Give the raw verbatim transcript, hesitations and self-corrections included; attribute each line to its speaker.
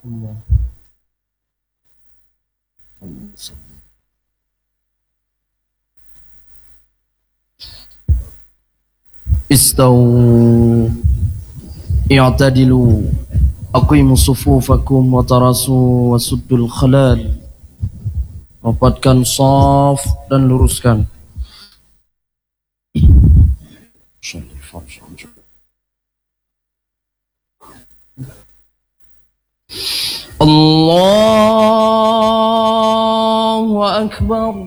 Speaker 1: Allah. Istawu i'tadilu aqimu sufufakum wa tarasu wa suddul khalal. Rapatkan saf dan luruskan. Allahu Akbar.